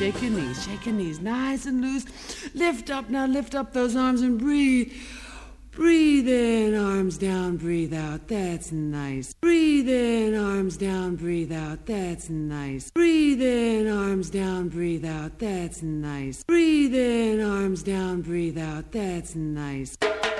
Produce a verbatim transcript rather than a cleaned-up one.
shake your knees, shake your knees, nice and loose. Lift up now, lift up those arms and breathe. Breathe in, arms down, breathe out, that's nice. Breathe in, arms down, breathe out, that's nice. Breathe in, arms down, breathe out, that's nice. Breathe in, arms down, breathe out, that's nice.